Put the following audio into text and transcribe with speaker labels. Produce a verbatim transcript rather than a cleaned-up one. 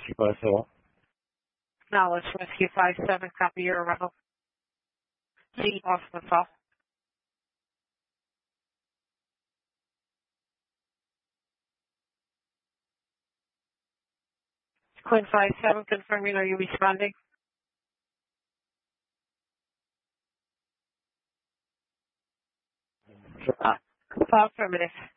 Speaker 1: Whiskey five seven.
Speaker 2: Knowledge, Whiskey five seven, copy your arrival. Lead off the call. Quinn five seven, confirming, are you responding? Uh, affirmative.